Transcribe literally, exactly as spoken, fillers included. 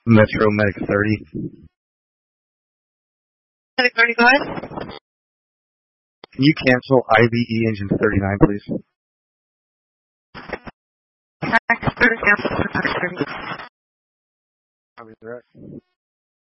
Metro Medic thirty. Medic thirty-five? Can you cancel I V E engine thirty-nine, please? Medic thirty, cancel Medic thirty. Copy that.